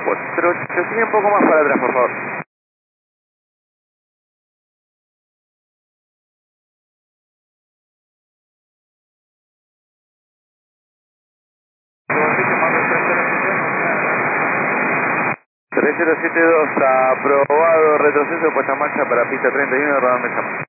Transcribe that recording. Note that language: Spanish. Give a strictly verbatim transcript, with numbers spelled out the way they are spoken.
cuatro ocho, sigue un poco más para atrás, por favor. tres cero siete dos, aprobado, retroceso, puesta en marcha para pista treinta y uno, rodando llama.